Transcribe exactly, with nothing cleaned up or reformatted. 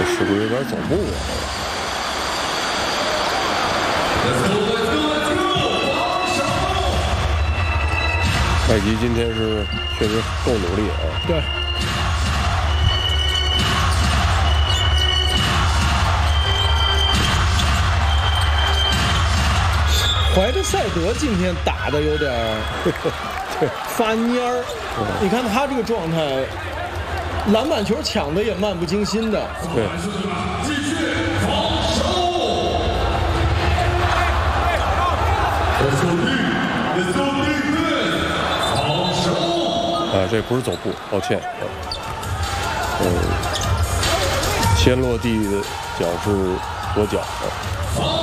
这是不是有点走步啊？太极今天是确实够努力啊。 对。怀特塞德今天打的有点发蔫儿，你看他这个状态，篮板球抢的也漫不经心的。 对。啊，这不是走步，抱歉。嗯，先落地的脚是左脚。